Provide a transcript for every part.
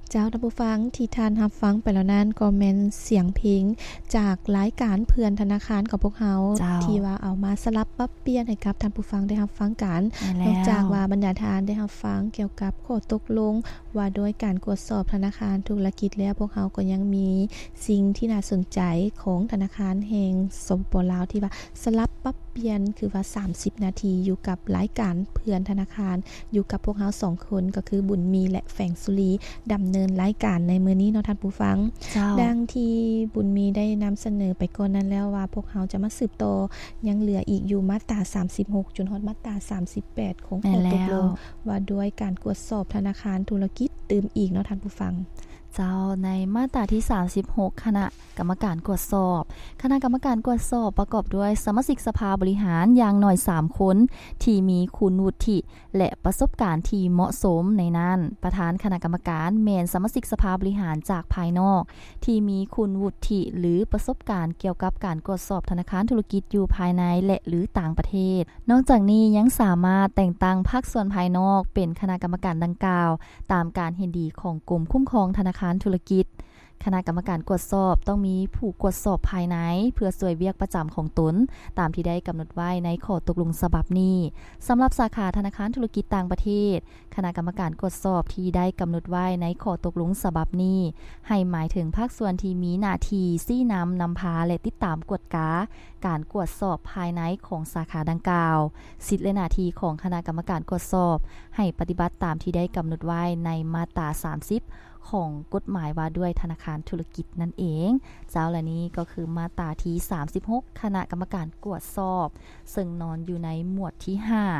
เจ้าท่านผู้ฟังที่ท่านรับฟังไปแล้วนั้นก็แม่นเสียงเพลงจากรายการเพื่อนธนาคารของพวกเฮาที่ว่าเอามาสลับปรับเปลี่ยนให้กับท่านผู้ฟังได้รับฟังกันนอกจากว่าบรรดาทานได้รับฟังเกี่ยวกับข้อตกลงว่าโดยการตรวจสอบธนาคารธุรกิจแล้วพวกเฮาก็ยังมีสิ่งที่น่าสนใจของธนาคารแห่งสปป.ลาวที่ว่าสลับปรับเปลี่ยนคือว่า30นาทีอยู่กับรายการเพื่อนธนาคารอยู่กับพวกเฮา2คนก็คือบุญมีและแฝงสุรีดำเนินรายการในมื้อนี้เนาะท่านผู้ฟังดังที่บุญมีได้นำเสนอไปก่อนนั้นแล้วว่าพวกเฮาจะมาสืบต่อยังเหลืออีกอยู่มาตรา36จนฮอดมาตรา38ของข้อตกลงว่าด้วยการตรวจสอบธนาคารธุรกิจตื่มอีกเนาะท่านผู้ฟังเจ้าในมาตราที่36คณะกรรมการตรวจสอบคณะกรรมการตรวจสอบประกอบด้วยสมาชิกสภาบริหารอย่างน้อย3คนที่มีคุณวุฒิและประสบการณ์ที่เหมาะสมในนั้นประธานคณะกรรมการแม่นสมาชิกสภาบริหารจากภายนอกที่มีคุณวุฒิหรือประสบการณ์เกี่ยวกับการตรวจสอบธนาคารธุรกิจอยู่ภายในและหรือต่างประเทศนอกจากนี้ยังสามารถแต่งตั้งภาคส่วนภายนอกเป็นคณะกรรมการดังกล่าวตามการเห็นดีของกรมคุ้มครองธนาคารธุรกิจคณะกรรมการตรวจสอบต้องมีผู้ตรวจสอบภายในเพื่อช่วยเวียกประจำของตนตามที่ได้กำหนดไว้ในข้อตกลงฉบับนี้สำหรับสาขาธนาคารธุรกิจต่างประเทศคณะกรรมการตรวจสอบที่ได้กำหนดไว้ในข้อตกลงฉบับนี้ให้หมายถึงภาคส่วนที่มีหน้าที่ชี้นำพาและติดตามกฎการตรวจสอบภายในของสาขาดังกล่าวสิทธิและหน้าที่ของคณะกรรมการตรวจสอบให้ปฏิบัติตามที่ได้กำหนดไว้ในมาตรา30ของกฎหมายว่าด้วยธนาคารธุรกิจนั่นเองเจ้าและนี้ก็คือมาตราที่36คณะกรรมการตรวจสอบซึ่งนอนอยู่ในหมวดที่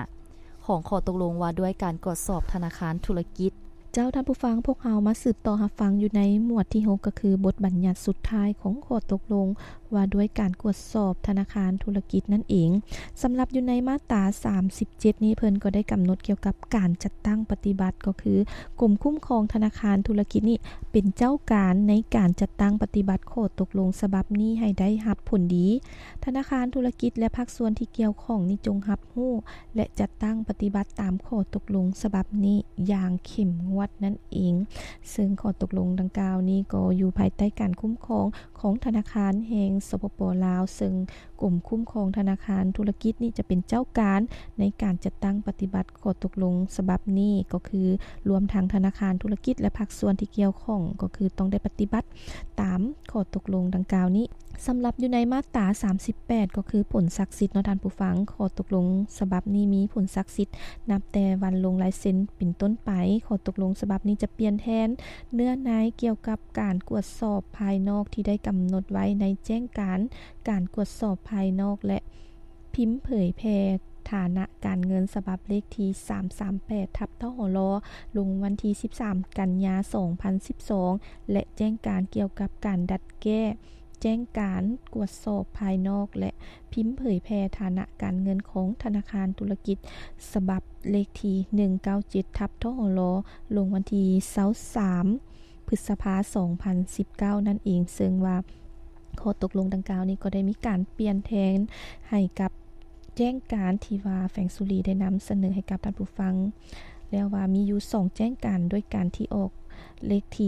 5ของข้อตกลงว่าด้วยการตรวจสอบธนาคารธุรกิจเจ้าท่านผู้ฟังพวกเฮามาสืบต่อรับฟังอยู่ในหมวดที่6ก็คือบทบัญญัติสุดท้ายของข้อตกลงว่าด้วยการตรวจสอบธนาคารธุรกิจนั่นเองสำหรับอยู่ในมาตรา37นี้เพิ่นก็ได้กำหนดเกี่ยวกับการจัดตั้งปฏิบัติก็คือกรมคุ้มครองธนาคารธุรกิจนี่เป็นเจ้าการในการจัดตั้งปฏิบัติข้อตกลงฉบับนี้ให้ได้รับผลดีธนาคารธุรกิจและภาคส่วนที่เกี่ยวข้องนี่จงรับรู้และจัดตั้งปฏิบัติตามข้อตกลงฉบับนี้อย่างเข้มงวดนั่นเองซึ่งข้อตกลงดังกล่าวนี้ก็อยู่ภายใต้การคุ้มครองของธนาคารแห่งสปป.ลาวซึ่งกรมคุ้มครองธนาคารธุรกิจนี่จะเป็นเจ้าการในการจัดตั้งปฏิบัติข้อตกลงฉบับนี้ก็คือรวมทั้งธนาคารธุรกิจและภาคส่วนที่เกี่ยวข้องก็คือต้องได้ปฏิบัติตามข้อตกลงดังกล่าวนี้สำหรับอยู่ในมาตรา38ก็คือผลศักดิ์สิทธิ์เนาะท่านผู้ฟังข้อตกลงฉบับนี้มีผลศักดิ์สิทธิ์นับแต่วันลงลายเซ็นเป็นต้นไปข้อตกลงฉบับนี้จะเปลี่ยนแทนเนื้อในเกี่ยวกับการตรวจสอบภายนอกที่ได้กำหนดไว้ในแจ้งการตรวจสอบภายนอกและพิมพ์เผยแพร่ฐานะการเงินฉบับเลขที่338ทับทหลลงวันที่13กันยายน2012และแจ้งการเกี่ยวกับการดัดแก้แจ้งการตรวจสอบภายนอกและพิมพ์เผยแพร่ฐานะการเงินของธนาคารธุรกิจฉบับเลขที่197ทับทหลลงวันที่23พฤษภาคม2019นั่นเองซึ่งว่าข้อตกลงดังกล่าวนี้ก็ได้มีการเปลี่ยนแทนให้กับแจ้งการที่ว่าแฝงสุรีได้นำเสนอให้กับท่านผู้ฟังแล้วว่ามีอยู่2แจ้งการด้วยการที่ออกเลขที่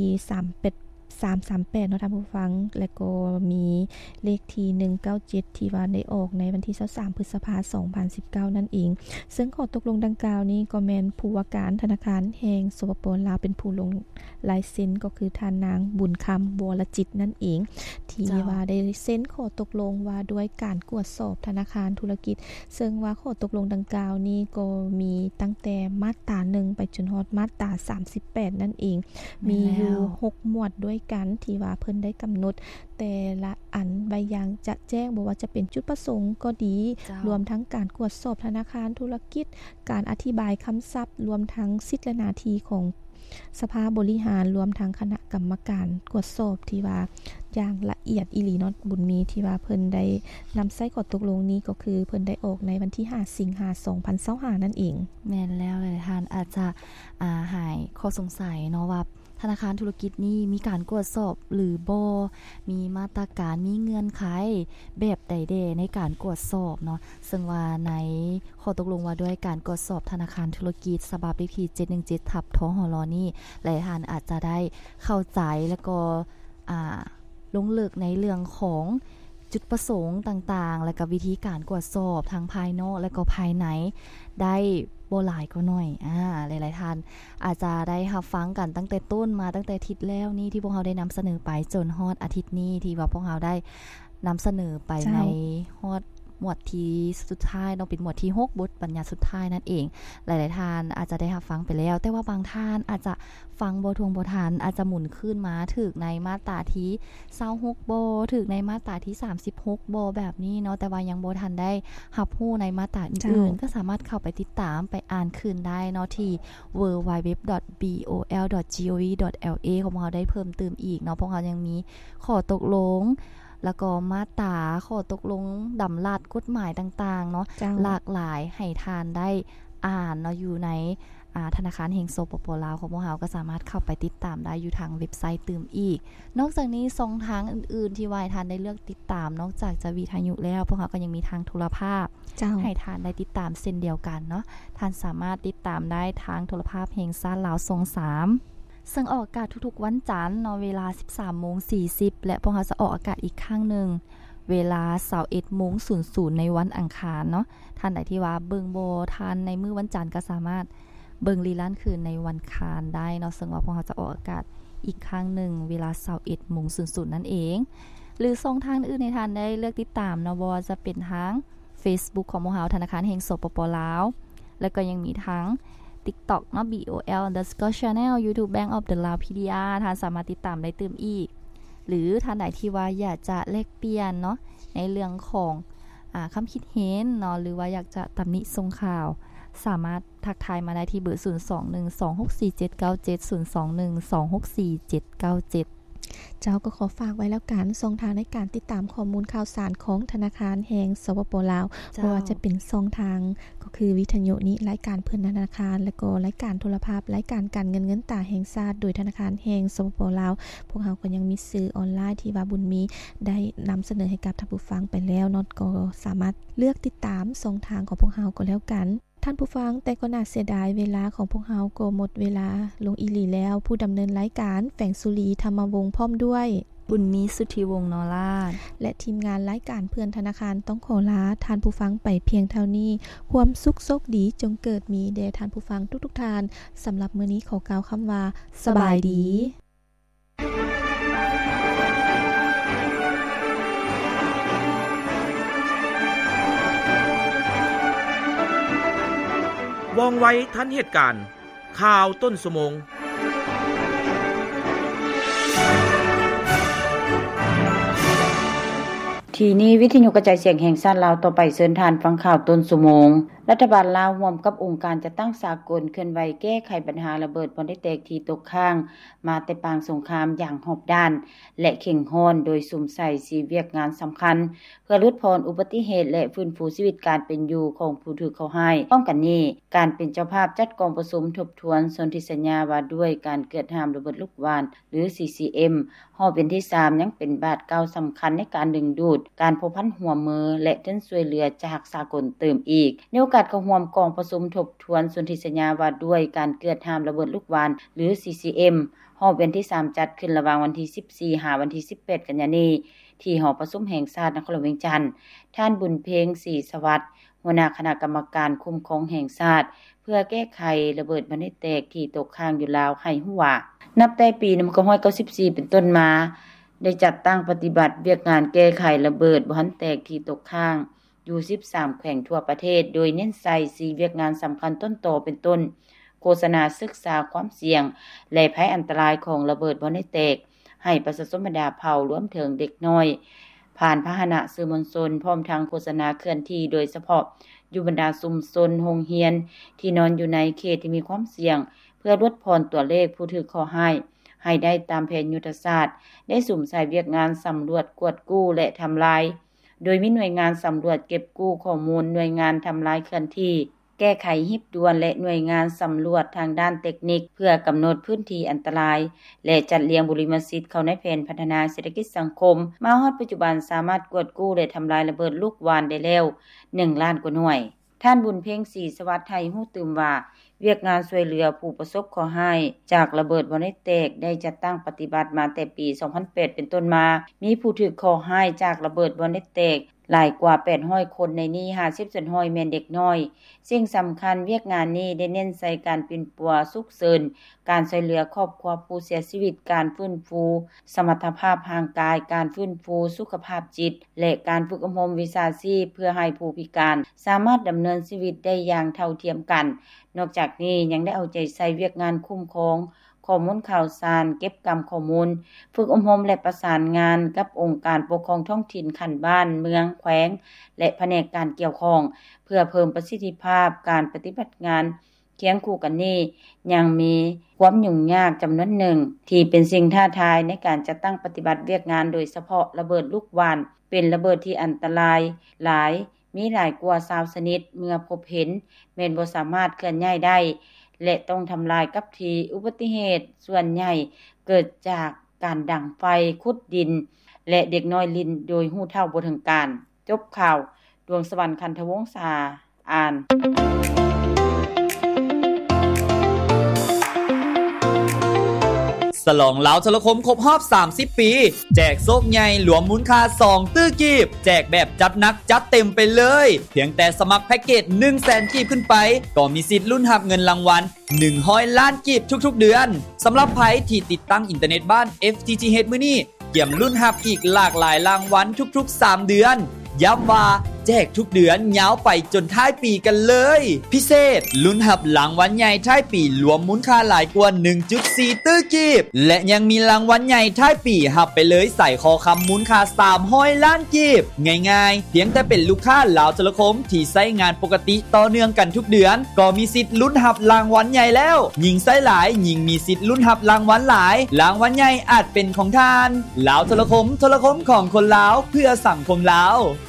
338เนาะท่านผู้ฟังและก็มีเลขที่197ที่ว่าได้ออกในวันที่23พฤษภาคม2019นั่นเองซึ่งข้อตกลงดังกล่าวนี้ก็แม่นผู้ว่าการธนาคารแห่งสปป.ลาวเป็นผู้ลงลายเซ็นก็คือท่านนางบุญคำวรจิตนั่นเองที่ว่าได้เซ็นข้อตกลงว่าด้วยการตรวจสอบธนาคารธุรกิจซึ่งว่าข้อตกลงดังกล่าวนี้ก็มีตั้งแต่มาตรา1ไปจนฮอดมาตรา38นั่นเองมีอยู่6หมวดด้วยกันที่ว่าเพิ่นได้กำหนดแต่ละอันใบอย่างจะแจ้งบอกว่าจะเป็นจุดประสงค์ก็ดีรวมทั้งการตรวจสอบธนาคารธุรกิจการอธิบายคำศัพท์รวมทั้งสิทธิและหน้าที่ของสภาบริหารรวมทั้งคณะกรรมการตรวจสอบที่ว่าอย่างละเอียดอีหลีเนาะบุญมีที่ว่าเพิ่นได้นำใส่ข้อตกลงนี้ก็คือเพิ่นได้ออกในวันที่5สิงหาคม2025นั่นเองแม่นแล้วเลยท่านอาจจะหายข้อสงสัยเนาะว่าธนาคารธุรกิจนี้มีการตรวจสอบหรือบ่มีมาตรการมีเงื่อนไขแบบใดๆในการตรวจสอบเนาะซึ่งว่าในข้อตกลงว่าด้วยการตรวจสอบธนาคารธุรกิจฉบับเลขที่717/ทหลนี่หลายท่านอาจจะได้เข้าใจแล้วก็ลงลึกในเรื่องของจุดประสงค์ต่างๆและก็วิธีการตรวจสอบทั้งภายนอกและก็ภายในได้บ่หลายก็น้อยหลายๆท่านอาจจะได้รับฟังกันตั้งแต่ต้นมาตั้งแต่อาทิตย์แล้วนี่ที่พวกเราได้นำเสนอไปจนฮอดอาทิตย์นี้ที่ว่าพวกเราได้นำเสนอไปในฮอดหมวดที่สุดท้ายเนาะเป็นหมวดที่6บทบัญญัติสุดท้ายนั่นเองหลายๆท่านอาจจะได้รับฟังไปแล้วแต่ว่าบางท่านอาจจะฟังบ่ทวงบ่ทันอาจจะหมุนขึ้นมาถึกในมาตราที่26บ่ถึกในมาตราที่36บ่แบบนี้เนาะแต่ว่ายังบ่ทันได้รับรู้ในมาตราอื่นๆก็สามารถเข้าไปติดตามไปอ่านคืนได้เนาะที่ www.bol.gov.la ของเราได้เพิ่มเติมอีกเนาะเพราะเรายังมีข้อตกลงแล้วก็มาตราข้อตกลงดำรัสกฎหมายต่างๆเนาะหลากหลายให้ทานได้อ่านเนาะอยู่ในธนาคารแห่งสปป.ลาวของพวกเราก็สามารถเข้าไปติดตามได้อยู่ทางเว็บไซต์ตื่มอีกนอกจากนี้ช่องทางอื่นๆที่ว่าให้ทานได้เลือกติดตามนอกจากจะวิทยุแล้วพวกเราก็ยังมีทางโทรภาพให้ทานได้ติดตามเส้นเดียวกันเนาะท่านสามารถติดตามได้ทางโทรภาพแห่งชาติลาว3ซึ่งออกอากาศทุกๆวันจันทร์เนาะเวลา 13:40 และพวกเราจะออกอากาศอีกครั้งนึงเวลา 21:00 ในวันอังคารเนาะท่านใดที่ว่าเบิ่งบ่ทันในมื้อวันจันทร์ก็สามารถเบิ่งรีลันคืนในวันคารได้เนาะซึ่งว่าพวกเราจะออกอากาศอีกครั้งนึงเวลา 21:00 นั่นเองหรือช่องทางอื่นในท่านได้เลือกติดตามเนาะบ่จะเป็นทาง Facebook ของพวกเราธนาคารแห่งสปป.ลาวแล้วก็ยังมีทั้งTikTok เนาะ BOL_channel YouTube Bank of the Lao PDR ท่านสามารถติดตามได้ตื่มอีกหรือท่านใดที่ว่าอยากจะแลกเปลี่ยนเนาะในเรื่องของคำคิดเห็นเนาะหรือว่าอยากจะตำหนิส่งข่าวสามารถทักทายมาได้ที่เบอร์ 021264797021264797 เจ้าก็ขอฝากไว้แล้วกันช่องทางในการติดตามข้อมูลข่าวสารของธนาคารแห่งสปป.ลาวเพราะว่าจะเป็นช่องทางก็คือวิทยุนี้รายการเพื่อนธนาคารและก็รายการโทรภาพรายการการเงินตราแห่งชาติโดยธนาคารแห่งสปป.ลาวพวกเราก็ยังมีสื่อออนไลน์ที่ว่าบุญมีได้นำเสนอให้กับท่านผู้ฟังไปแล้วเนาะก็สามารถเลือกติดตามช่องทางของพวกเราก็แล้วกันท่านผู้ฟังแต่ก็น่าเสียดายเวลาของพวกเราก็หมดเวลาลงอีหลีแล้วผู้ดำเนินรายการแฝงสุรีธรรมวงศ์พร้อมด้วยบุญมีสุทธิวงศ์นอราชและทีมงานรายการเพื่อนธนาคารต้องขอลาท่านผู้ฟังไปเพียงเท่านี้ความสุขโชคดีจงเกิดมีแด่ท่านผู้ฟังทุกๆท่านสำหรับมื้อนี้ขอกล่าวคำว่าสบายดีว่องไวทันเหตุการณ์ข่าวต้นชั่วโมงทีนี้วิทยุกระจายเสียงแห่งชาติลาวต่อไปเชิญทานฟังข่าวต้นชั่วโมงรัฐบาลลาวร่วมกับองค์การจัดตั้งสากลเคลื่อนไหวแก้ไขปัญหาระเบิดบ่อนได้แตกที่ตกค้างมาแต่ปางสงครามอย่างรอบด้านและเข่งห้อนโดยสุ่มใส่สีเวียกงานสำคัญเพื่อลดพรอุบัติเหตุและฟื้นฟูชีวิตการเป็นอยู่ของผู้ถูกเข้าให้พร้อมกันนี้การเป็นเจ้าภาพจัดกองประชุมทบทวนสนธิสัญญาว่าด้วยการเกิดห้ามระเบิดลูกวานหรือ CCM ฮอเป็นที่3ยังเป็นบาทเก่าสำคัญในการดึงดูดการพบพันหัวมือและเดินช่วยเหลือจากสากลเติมอีกในโอกาสเข้าร่วมกองประชุมทบทวนสนธิสัญญาว่าด้วยการเกิดห้ามระเบิดลูกวานหรือ CCM ฮอเป็นที่3จัดขึ้นระหว่างวันที่14 หาวันที่18 กันยายนที่หอประชุมแห่งชาตินครหลวงเวียงจันทน์ท่านบุญเพ็งศรีสวัสดิ์หัวหน้าคณะกรรมการคุ้มครองแห่งชาติเพื่อแก้ไขระเบิดบ่อนได้แตกที่ตกค้างอยู่ลาวให้ฮู้ว่านับแต่ปี1994เป็นต้นมาได้จัดตั้งปฏิบัติเวียกงานแก้ไขระเบิดบ่อนแตกที่ตกค้างอยู่13แขวงทั่วประเทศโดยเน้นใส่4เวียกงานสำคัญต้นโตเป็นต้นโฆษณาศึกษาความเสี่ยงและภัยอันตรายของระเบิดบ่อนได้แตกให้ประชาชนบรรดาเผ่ารวมถึงเด็กน้อยผ่านพาหนะสื่อมวลชนพร้อมทางโฆษณาเคลื่อนที่โดยเฉพาะอยู่บรรดาชุมชนโรงเรียนที่นอนอยู่ในเขตที่มีความเสี่ยงเพื่อลดพรตัวเลขผู้ถูกข้อให้ได้ตามแผนยุทธศาสตร์ได้สุ่มใส่เวียกงานสำรวจกวดกู้และทำลายโดยมีหน่วยงานสำรวจเก็บกู้ข้อมูลหน่วยงานทำลายเคลื่อนที่แก้ไขหิบด่วนและหน่วยงานสำรวจทางด้านเทคนิคเพื่อกำหนดพื้นที่อันตรายและจัดเรียงบุริมสิทธิ์เข้าในแผนพัฒนาเศรษฐกิจสังคมมาฮอดปัจจุบันสามารถกวดกู้และทำลายระเบิดลูกวานได้แล้ว1ล้านกว่าหน่วยท่านบุญเพ็งศรีสวัสดิ์ไทยฮู้ตื่มว่าเวียกงานช่วยเหลือผู้ประสบข้อร้ายจากระเบิดบ่ได้แตกได้จัดตั้งปฏิบัติมาแต่ปี 2008 เป็นต้นมามีผู้ถูกข้อร้ายจากระเบิดบ่ได้แตกหลายกว่า800คนในนี้50%แม่นเด็กน้อยสิ่งสำคัญเวียกงานนี้ได้เน้นใส่การปิ่นปัวสุขเสริญการช่วยเหลือครอบครัวผู้เสียชีวิตการฟื้นฟูสมรรถภาพทางกายการฟื้นฟูสุขภาพจิตและการฝึกอบรมวิชาชีพเพื่อให้ผู้พิการสามารถดำเนินชีวิตได้อย่างเท่าเทียมกันนอกจากนี้ยังได้เอาใจใส่เวียกงานคุ้มครองข้อมูลข่าวสารเก็บกรรมข้อมูลฝึกอบรมและประสานงานกับองค์การปกครองท้องถิ่นขั้นบ้านเมืองแขวงและแผนกการเกี่ยวข้องเพื่อเพิ่มประสิทธิภาพการปฏิบัติงานเคียงคู่กันนี้ยังมีความยุ่งยากจำนวนหนึ่งที่เป็นสิ่งท้าทายในการจัดตั้งปฏิบัติเวียกงานโดยเฉพาะระเบิดลูกวานเป็นระเบิดที่อันตรายหลายมีหลายกว่า20ชนิดเมื่อพบเห็นแม้นบ่สามารถเคลื่อนย้ายได้และต้องทำลายกับที่อุบัติเหตุส่วนใหญ่เกิดจากการดั่งไฟขุดดินและเด็กน้อยลินโดยหู้เท่าบ่ถึงการจบข่าวดวงสวรรค์คันธวงศ์สาอ่านฉลองลาวโทรคมครบรอบ30ปีแจกโซกใหญ่หลวมมูลค่า2ตื้อกีบแจกแบบจัดหนักจัดเต็มไปเลยเพียงแต่สมัครแพ็กเกจ 100,000 กีบขึ้นไปก็มีสิทธิ์ลุ้นรับเงินรางวัล100ล้านกีบทุกๆเดือนสำหรับไผที่ติดตั้งอินเทอร์เน็ตบ้าน FTTH มื้อนี้เกี่ยมลุ้นรับอีกหลากหลายรางวัลทุกๆ3เดือนย้ำว่าแจกทุกเดือนยาวไปจนท้ายปีกันเลยพิเศษลุ้นรับรางวัลใหญ่ท้ายปีรวมมูลค่าหลายกว่า 1.4 ตื้อกีบและยังมีรางวัลใหญ่ท้ายปีรับไปเลยใส่คอคำมูลค่า300ล้านกีบง่ายๆเพียงแต่เป็นลูกค้าลาวโทรคมที่ใช้งานปกติต่อเนื่องกันทุกเดือนก็มีสิทธิ์ลุ้นรับรางวัลใหญ่แล้วยิ่งใช้หลายยิ่งมีสิทธิ์ลุ้นรับรางวัลหลายรางวัลใหญ่อาจเป็นของท่านลาวโทรคมของคนลาวเพื่อสังคมลาว